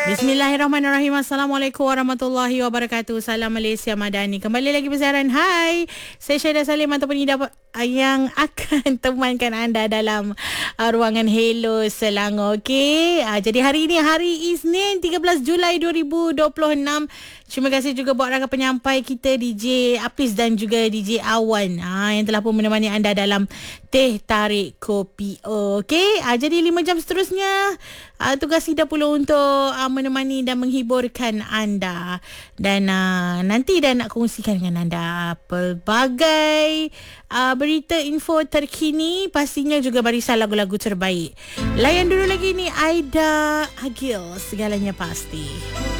Bismillahirrahmanirrahim. Assalamualaikum warahmatullahi wabarakatuh. Salam Malaysia Madani. Kembali lagi bersiaran. Hai, saya Syahidah Salim ataupun Ida yang akan temankan anda dalam ruangan Hello Selangor. Okey. Jadi hari ini hari Isnin 13 Julai 2026. Terima kasih juga buat rakan penyampai kita DJ Apis dan juga DJ Awan yang telah pun menemani anda dalam Teh Tarik Kopi. Okey. Jadi 5 jam seterusnya tugas Ida pula untuk menemani dan menghiburkan anda. Dan nanti dah nak kongsikan dengan anda pelbagai berita info terkini, pastinya juga barisan lagu-lagu terbaik. Layan dulu lagi ni Aida Agil, segalanya pasti.